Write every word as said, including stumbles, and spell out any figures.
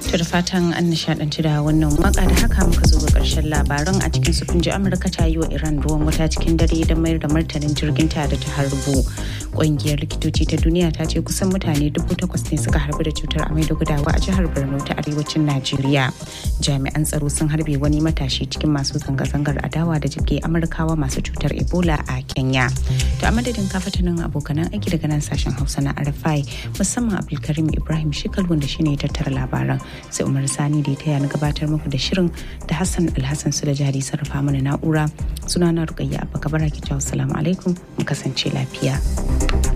To da fatan an nishadanci da wannan waka da haka muka zo ga karshen labaran a cikin su kunji Amurka ta yi wa Iran ruwan wuta cikin dare da mayar da martanin jirgin ta da ta harbo. Ƙungiyar likitoci ta duniya ta ce kusan mutane dubu takwas ne suka harbu da cutar amai da gudawa a jihar Borno ta arewacin Najeriya. Jami'an tsaro sun harbe wani matashi cikin masu zanga-zangar adawa da jirgin Amurkawa masu cutar Ebola a Kenya. To a madadin kafatanin abokanan aiki daga nan sashen Hausa na R F I musamman Abdulkarim Ibrahim Shikal wanda shine ya tattara labaran. Sai Umar Sani da ya taya na gabatar muku da shirin da Hassan Alhassan su da jari sarrafa mana na'ura. Sunana Rukayya Abba Kabara ki jawo salamu alaikum mu kasance lafiya.